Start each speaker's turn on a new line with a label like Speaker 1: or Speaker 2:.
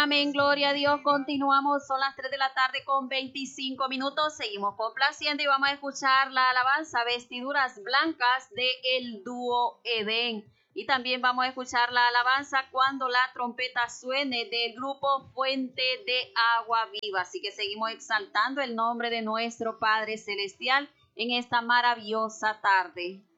Speaker 1: Amén, gloria a Dios. Continuamos, son las 3 de la tarde con 25 minutos. Seguimos complaciendo y vamos a escuchar la alabanza Vestiduras Blancas de el dúo Edén. Y también vamos a escuchar la alabanza Cuando la trompeta suene del grupo Fuente de Agua Viva. Así que seguimos exaltando el nombre de nuestro Padre Celestial en esta maravillosa tarde.